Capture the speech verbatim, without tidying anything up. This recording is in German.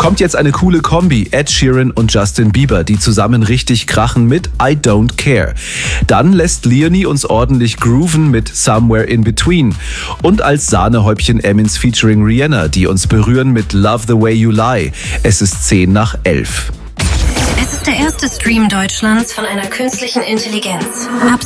Kommt jetzt eine coole Kombi, Ed Sheeran und Justin Bieber, die zusammen richtig krachen mit I Don't Care. Dann lässt Leonie uns ordentlich grooven mit Somewhere in Between. Und als Sahnehäubchen Emmons featuring Rihanna, die uns berühren mit Love the Way You Lie. Es ist zehn nach elf. Es ist der erste Stream Deutschlands von einer künstlichen Intelligenz. Ab